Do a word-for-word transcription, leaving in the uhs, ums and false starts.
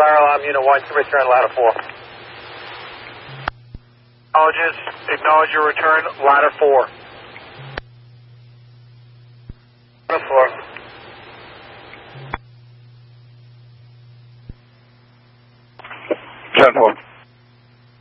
fire alarm unit one to return ladder four. Acknowledges, acknowledge your return, ladder four. Ladder four. ten four.